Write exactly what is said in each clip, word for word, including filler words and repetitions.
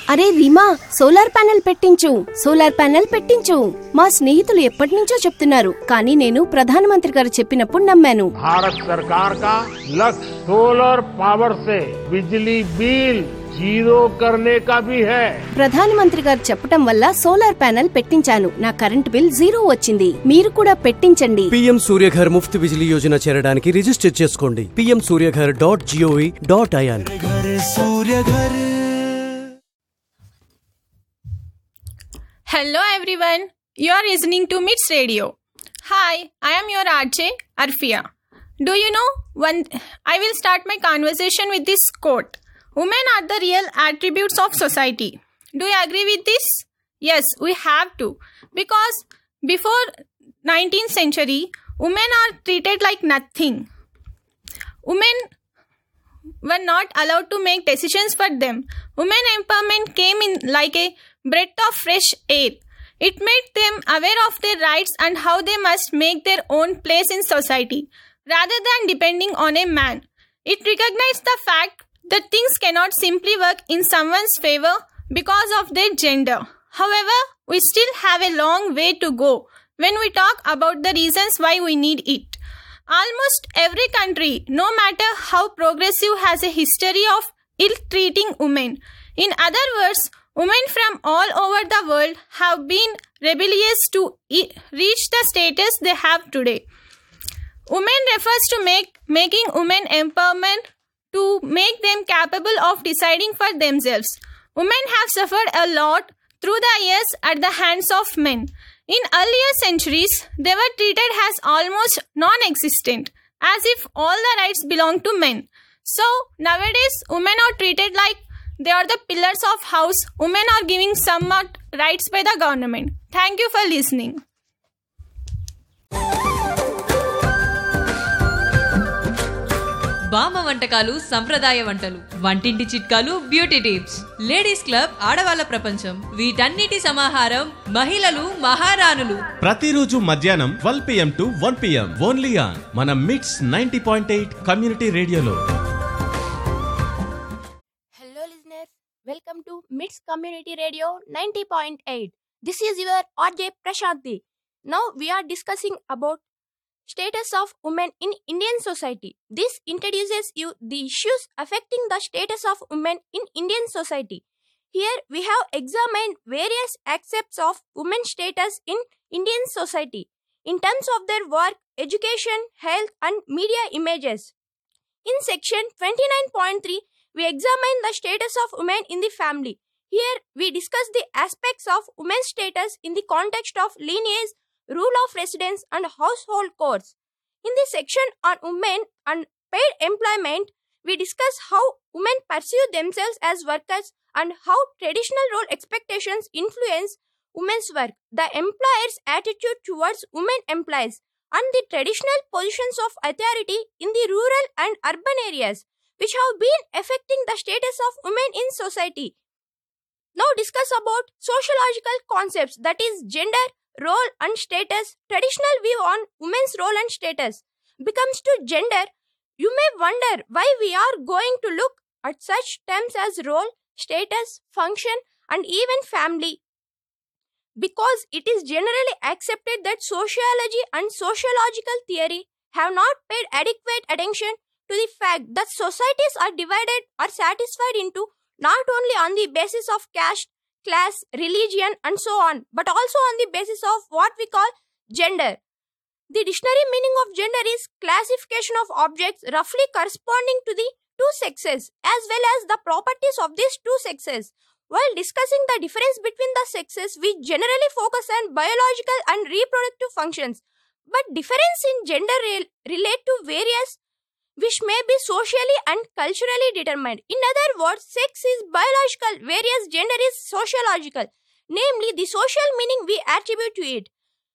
అరే Reema, solar panel పెట్టించు solar panel పెట్టించు మా స్నేహితులు ఎప్పటి నుంచో చెప్తున్నారు, కానీ నేను ప్రధానమంత్రి గారు చెప్పినప్పుడు నమ్మాను. భారత్ సర్కార్ కా లక్ష్య సోలార్ పవర్ సే బిజ్లీ బిల్ జీరో కర్నే కా భీ హై. ప్రధానమంత్రి గారు చెప్పడం వల్ల సోలార్ ప్యానెల్ పెట్టించాను. నా కరెంట్ బిల్ జీరో వచ్చింది. మీరు కూడా పెట్టించండి. పీఎం సూర్యఘర్ ముఫ్త్ బిజిలీ యోజన చేరడానికి రిజిస్టర్ చేసుకోండి. PM Surya Ghar dot GOV dot IN. Hello everyone, you are listening to Mits Radio. Hi, I am your R J, Arfia. Do you know, one, I will start my conversation with this quote. Women are the real attributes of society. Do you agree with this? Yes, we have to. Because before nineteenth century, women are treated like nothing. Women were not allowed to make decisions for them. Women empowerment came in like a breath of fresh air. It made them aware of their rights and how they must make their own place in society, rather than depending on a man. It recognized the fact that things cannot simply work in someone's favor because of their gender. However, we still have a long way to go when we talk about the reasons why we need it. Almost every country, no matter how progressive, has a history of ill-treating women. In other words, women from all over the world have been rebellious to e- reach the status they have today. Women refers to make, making women empowerment to make them capable of deciding for themselves. Women have suffered a lot through the years at the hands of men. In earlier centuries, they were treated as almost non-existent, as if all the rights belonged to men. So, nowadays, women are treated like they are the pillars of house. Women are giving somewhat rights by the government. Thank you for listening. బామ్మ వంటకాలు సంప్రదాయ వంటలు, వంటింటి చిట్కాలు, beauty tips, ladies club ఆడవాళ్ళ ప్రపంచం, వీటన్నిటి సమాహారం మహిళలు మహారాణులు. ప్రతిరోజు మధ్యాహ్నం twelve PM to one PM only on మన మిట్స్ నైంటీ పాయింట్ ఎయిట్ కమ్యూనిటీ రేడియోలో. Hello listeners, welcome to Mits Community Radio ninety point eight. This is your R J Prashanti. Now we are discussing about status of women in Indian society. This introduces you the issues affecting the status of women in Indian society. Here we have examined various aspects of women's status in Indian society in terms of their work, education, health and media images. In section twenty-nine point three, we examine the status of women in the family. Here we discuss the aspects of women's status in the context of lineage, rule of residence and household chores. In the section on women and paid employment, we discuss how women pursue themselves as workers and how traditional role expectations influence women's work, the employer's attitude towards women employees, and the traditional positions of authority in the rural and urban areas, which have been affecting the status of women in society. Now discuss about sociological concepts, that is gender, role and status. Traditional view on women's role and status becomes to gender. You may wonder why we are going to look at such terms as role, status, function and even family. Because it is generally accepted that sociology and sociological theory have not paid adequate attention to the fact that societies are divided or satisfied into not only on the basis of caste, class, religion and so on, but also on the basis of what we call gender. The dictionary meaning of gender is classification of objects roughly corresponding to the two sexes as well as the properties of these two sexes. While discussing the difference between the sexes, we generally focus on biological and reproductive functions, but difference in gender re- relate to various which may be socially and culturally determined. In other words, sex is biological, whereas gender is sociological, namely the social meaning we attribute to it.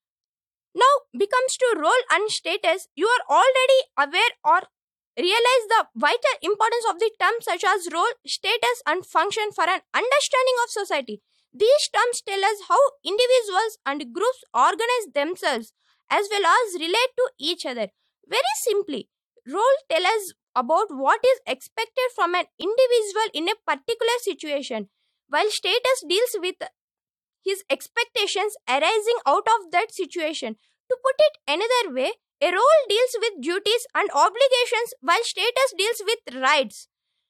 Now becomes to role and status. You are already aware or realize the vital importance of the terms such as role, status and function for an understanding of society. These terms tell us how individuals and groups organize themselves as well as relate to each other. Very simply, role tells us about what is expected from an individual in a particular situation, while status deals with his expectations arising out of that situation. To put it another way, a role deals with duties and obligations while status deals with rights.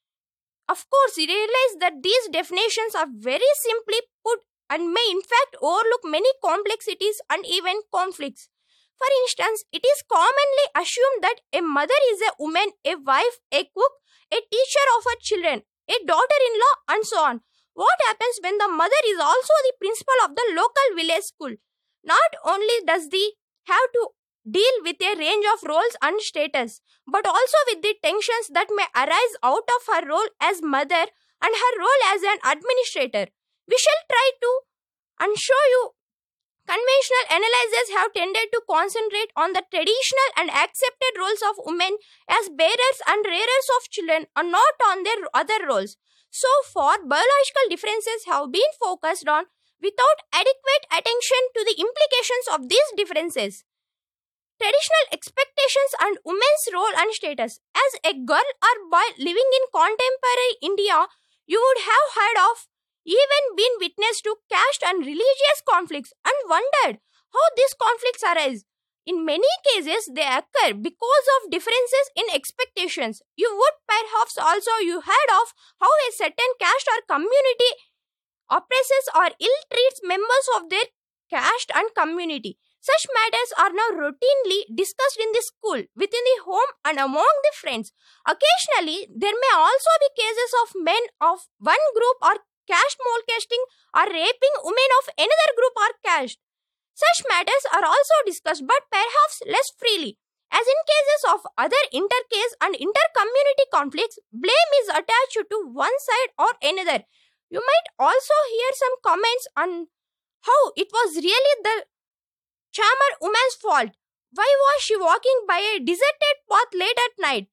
Of course, we realize that these definitions are very simply put and may in fact overlook many complexities and even conflicts. For instance, it is commonly assumed that a mother is a woman, a wife, a cook, a teacher of her children, a daughter-in-law, and so on. What happens when the mother is also the principal of the local village school? Not only does the have to deal with a range of roles and status, but also with the tensions that may arise out of her role as mother and her role as an administrator. We shall try to and show you conventional analyses have tended to concentrate on the traditional and accepted roles of women as bearers and rearers of children and not on their other roles. So far, biological differences have been focused on without adequate attention to the implications of these differences. Traditional expectations and women's role and status. As a girl or boy living in contemporary India, you would have heard of, even been witness to caste and religious conflicts and wondered how these conflicts arise. In many cases, they occur because of differences in expectations. You would perhaps also you heard of how a certain caste or community oppresses or ill-treats members of their caste and community. Such matters are now routinely discussed in the school, within the home, and among the friends. Occasionally, there may also be cases of men of one group or caste molesting or raping women of another group or caste. Such matters are also discussed, but perhaps less freely. As in cases of other inter-case and inter-community conflicts, blame is attached to one side or another. You might also hear some comments on how it was really the charmer woman's fault. Why was she walking by a deserted path late at night?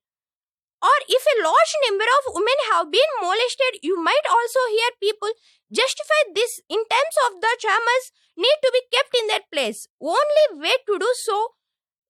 Or if a large number of women have been molested, you might also hear people justify this in terms of the charmers need to be kept in their place. Only way to do so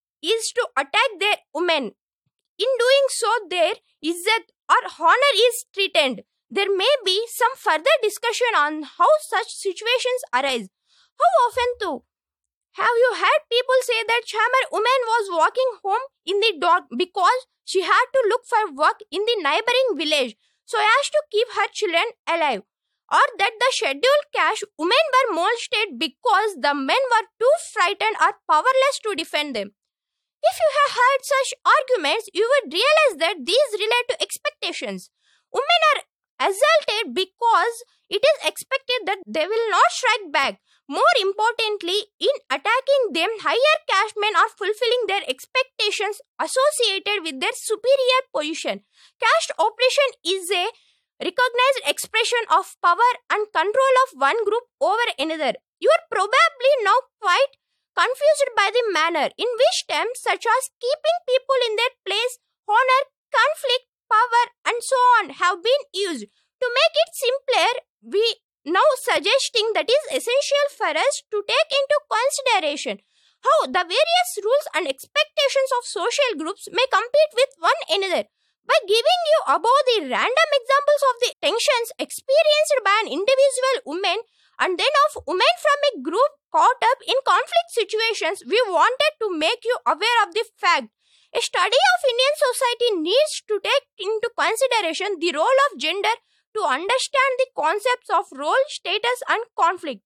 is to attack their women. In doing so, their izzat or honor is threatened. There may be some further discussion on how such situations arise. How often too have you heard people say that charmer woman was walking home in the dark because she had to look for work in the neighboring village so as to keep her children alive? Or that the scheduled caste women were molested because the men were too frightened or powerless to defend them? If you have heard such arguments, you would realize that these relate to expectations. Women are assaulted because it is expected that they will not strike back. More importantly, in attacking them, higher caste men are fulfilling their expectations associated with their superior position. Caste oppression is a recognized expression of power and control of one group over another. You are probably now quite confused by the manner in which terms such as keeping people in their place, honor, conflict, power, and so on have been used. To make it simpler, we now suggesting that is essential for us to take into consideration how the various rules and expectations of social groups may compete with one another. By giving you above the random examples of the tensions experienced by an individual woman and then of women from a group caught up in conflict situations, we wanted to make you aware of the fact a study of Indian society needs to take into consideration the role of gender to understand the concepts of role, status, and conflict.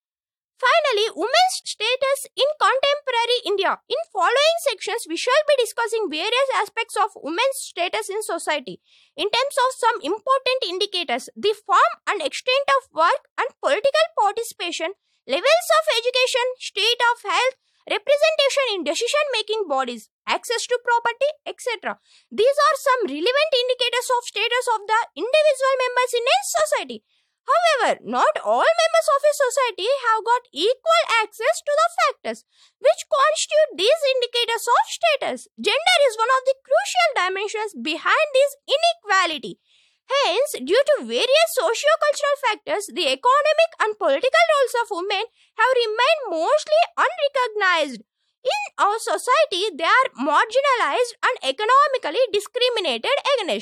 Finally, women's status in contemporary India. In following sections, we shall be discussing various aspects of women's status in society. In terms of some important indicators, the form and extent of work and political participation, levels of education, state of health, representation in decision-making bodies, access to property, et cetera. These are some relevant indicators of status of the individual members in a society. However, not all members of a society have got equal access to the factors which constitute these indicators of status. Gender is one of the crucial dimensions behind this inequality. Hence, due to various socio-cultural factors, the economic and political roles of women have remained mostly unrecognized. In our society, they are marginalized and economically discriminated against.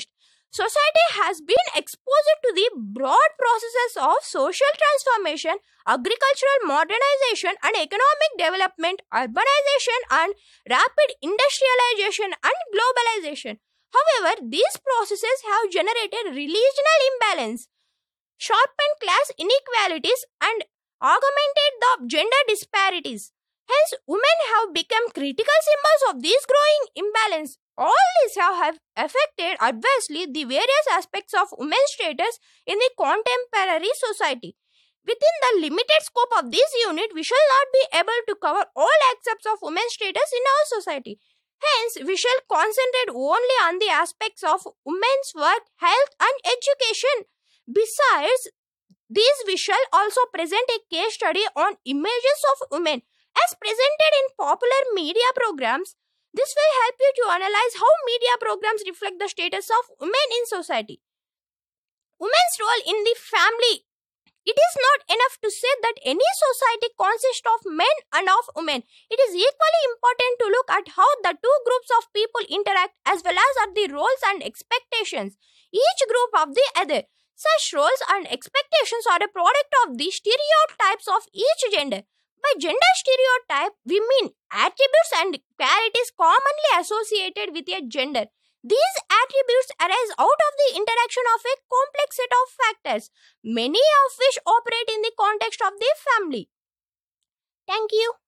Society has been exposed to the broad processes of social transformation, agricultural modernization and economic development, urbanization and rapid industrialization and globalization. However, these processes have generated regional imbalance, sharpened class inequalities and augmented the gender disparities. Hence, women have become critical symbols of this growing imbalance. All these have affected adversely the various aspects of women's status in the contemporary society. Within the limited scope of this unit, we shall not be able to cover all aspects of women's status in our society. Hence, we shall concentrate only on the aspects of women's work, health and education. Besides, these we shall also present a case study on images of women as presented in popular media programs. This will help you to analyze how media programs reflect the status of women in society. Women's role in the family. It is not enough to say that any society consists of men and of women. It is equally important to look at how the two groups of people interact as well as at the roles and expectations each group of the other. Such roles and expectations are a product of the stereotypes of each gender. By gender stereotype, we mean attributes and qualities commonly associated with a gender. These attributes arise out of the interaction of a complex set of factors, many of which operate in the context of the family. Thank you.